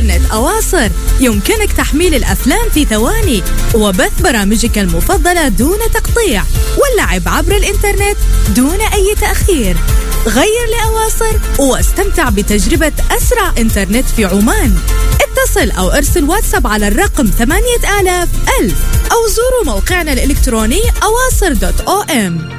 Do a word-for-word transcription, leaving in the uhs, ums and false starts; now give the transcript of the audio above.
إنترنت أواصر يمكنك تحميل الأفلام في ثواني وبث برامجك المفضلة دون تقطيع واللعب عبر الإنترنت دون أي تأخير. غير لأواصر واستمتع بتجربة أسرع إنترنت في عمان. اتصل أو ارسل واتساب على الرقم ثمانية آلاف ألف أو زوروا موقعنا الإلكتروني أواصر دوت أو إم.